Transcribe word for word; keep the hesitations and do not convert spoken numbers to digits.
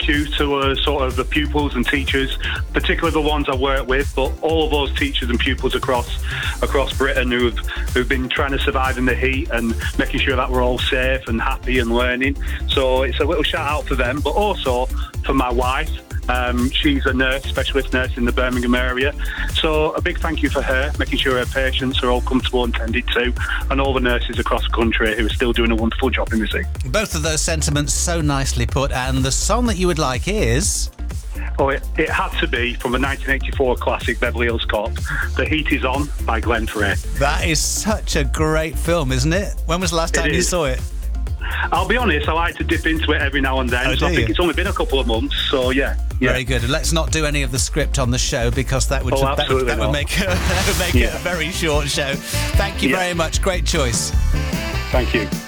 thank you to uh, sort of the pupils and teachers, particularly the ones I work with, but all of those teachers and pupils across across Britain who've who've been trying to survive in the heat and making sure that we're all safe and happy and learning. So it's a little shout out for them, but also for my wife. Um, she's a nurse, specialist nurse in the Birmingham area. So a big thank you for her, making sure her patients are all comfortable and tended to, and all the nurses across the country who are still doing a wonderful job in the sea. Both of those sentiments so nicely put, and the song that you would like is... Oh, it, it had to be from the nineteen eighty-four classic Beverly Hills Cop, The Heat Is On by Glenn Frey. That is such a great film, isn't it? When was the last time you saw it? I'll be honest, I like to dip into it every now and then, oh, so I think you? it's only been a couple of months, so yeah. yeah. Very good. And let's not do any of the script on the show, because that would, oh, that would, that would make, that would make yeah. it a very short show. Thank you yeah. very much. Great choice. Thank you.